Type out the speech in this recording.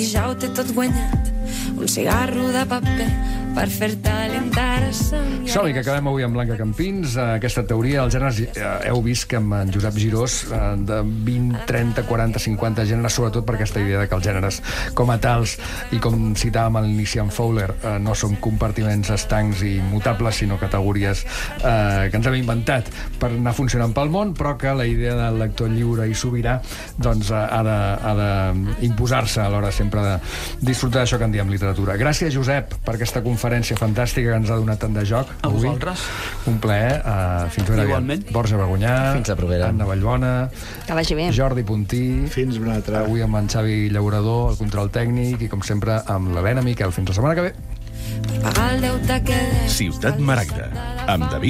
Ja ho té tot guanyat, un cigarro de paper per fer-te alentar-se. Som-hi, que acabem avui amb Blanca Campins. Aquesta teoria, els gèneres, heu vist que amb en Josep Girós, de 20, 30, 40, 50 gèneres, sobretot per aquesta idea de que els gèneres com a tals, i com citàvem a l'inici en Fowler, no són compartiments estancs i mutables, sinó categories que ens hem inventat per anar funcionant pel món, però que la idea del lector lliure i sobirà doncs, ha d'imposar-se a l'hora sempre de disfrutar d'això que en diem literatura. Gràcies, Josep, per aquesta conferència fantàstica que ens ha donat tant de joc. A vosaltres. Un plaer. Fins ben aviat. Borja Bagonyà. Fins la propera. Anna Vallbona. Que vagi bé. Jordi Puntí. Fins una altra. Avui amb en Xavi Llaurador, el control tècnic, i com sempre amb l'Helena Miquel. Fins la setmana que ve. Pagar el deute que deus. Ciutat Maragda, amb David